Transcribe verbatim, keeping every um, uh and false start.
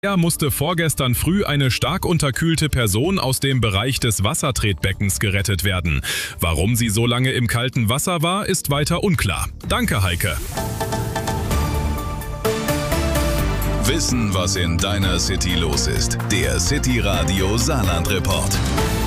Er musste vorgestern früh eine stark unterkühlte Person aus dem Bereich des Wassertretbeckens gerettet werden. Warum sie so lange im kalten Wasser war, ist weiter unklar. Danke, Heike. Wissen, was in deiner City los ist. Der City Radio Saarland Report.